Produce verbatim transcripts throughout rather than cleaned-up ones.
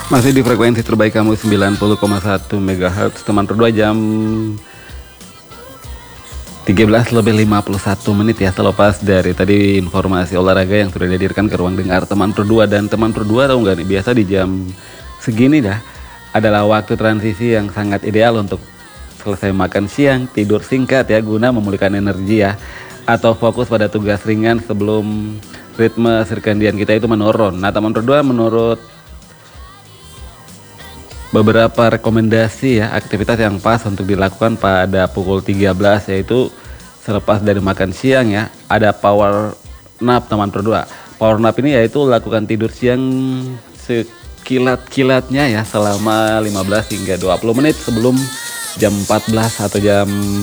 Masih di frekuensi terbaik kamu sembilan puluh koma satu megahertz. Teman berdua jam tiga belas lebih lima puluh satu menit ya. Selepas dari tadi informasi olahraga yang sudah dihadirkan ke ruang dengar teman berdua. Dan teman berdua tahu nggak nih, biasa di jam segini dah adalah waktu transisi yang sangat ideal untuk selesai makan siang, tidur singkat ya, guna memulihkan energi ya, atau fokus pada tugas ringan sebelum ritme sirkadian kita itu menurun. Nah teman berdua, menurut beberapa rekomendasi ya, aktivitas yang pas untuk dilakukan pada pukul tiga belas, yaitu selepas dari makan siang ya, ada power nap teman berdua. Power nap ini yaitu lakukan tidur siang sekilat-kilatnya ya, selama lima belas hingga dua puluh menit sebelum jam empat belas atau jam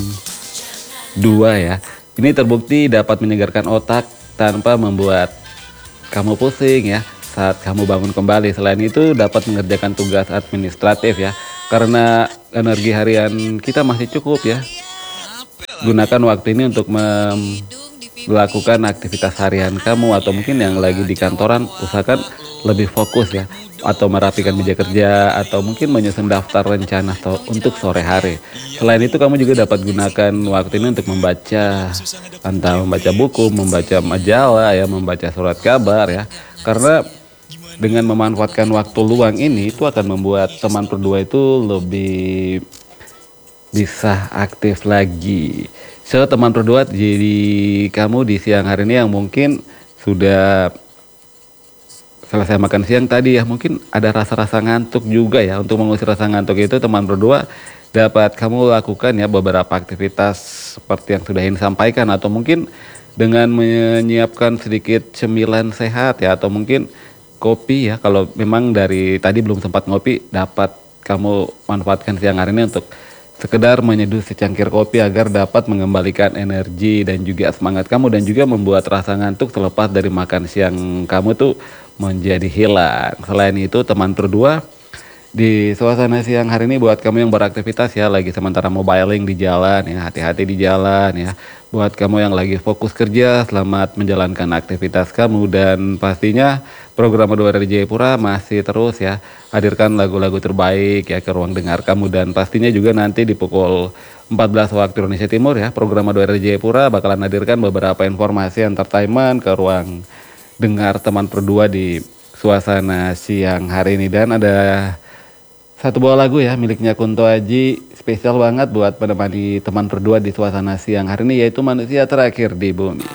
dua ya. Ini terbukti dapat menyegarkan otak tanpa membuat kamu pusing ya saat kamu bangun kembali. Selain itu dapat mengerjakan tugas administratif ya, karena energi harian kita masih cukup ya. Gunakan waktu ini untuk melakukan aktivitas harian kamu, atau mungkin yang lagi di kantoran usahakan lebih fokus ya, atau merapikan meja kerja, atau mungkin menyusun daftar rencana atau untuk sore hari. Selain itu kamu juga dapat gunakan waktu ini untuk membaca, entah membaca buku, membaca majalah ya, membaca surat kabar ya, karena dengan memanfaatkan waktu luang ini itu akan membuat teman berdua itu lebih bisa aktif lagi. So teman berdua, jadi kamu di siang hari ini yang mungkin sudah selesai makan siang tadi ya, mungkin ada rasa-rasa ngantuk juga ya. Untuk mengusir rasa ngantuk itu teman berdua dapat kamu lakukan ya beberapa aktivitas seperti yang sudah ini sampaikan, atau mungkin dengan menyiapkan sedikit cemilan sehat ya, atau mungkin kopi ya. Kalau memang dari tadi belum sempat ngopi, dapat kamu manfaatkan siang hari ini untuk sekedar menyeduh secangkir kopi agar dapat mengembalikan energi dan juga semangat kamu, dan juga membuat rasa ngantuk selepas dari makan siang kamu tuh menjadi hilang. Selain itu teman berdua, di suasana siang hari ini buat kamu yang beraktivitas ya, lagi sementara mobiling di jalan ya, hati-hati di jalan ya. Buat kamu yang lagi fokus kerja, selamat menjalankan aktivitas kamu. Dan pastinya program dua dari Jayapura masih terus ya, hadirkan lagu-lagu terbaik ya ke ruang dengar kamu. Dan pastinya juga nanti di pukul empat belas waktu Indonesia Timur ya, program dua dari Jayapura bakalan hadirkan beberapa informasi entertainment ke ruang dengar teman berdua di suasana siang hari ini. Dan ada satu buah lagu ya miliknya Kunto Aji, spesial banget buat menemani teman berdua di suasana siang hari ini, yaitu Manusia Terakhir di Bumi.